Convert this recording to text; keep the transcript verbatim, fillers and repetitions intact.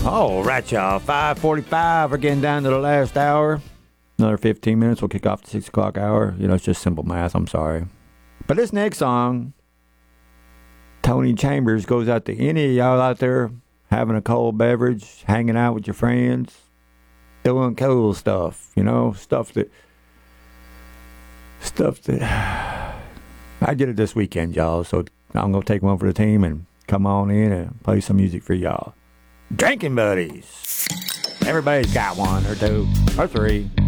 All right, y'all. five forty-five. We're getting down to the last hour. Another fifteen minutes. We'll kick off the six o'clock hour. You know, it's just simple math. I'm sorry. But this next song, Tony Chambers, goes out to any of y'all out there having a cold beverage, hanging out with your friends, doing cool stuff. You know, stuff that... Stuff that... I did it this weekend, y'all. So I'm going to take one for the team and come on in and play some music for y'all. Drinking buddies. Everybody's got one or two or three.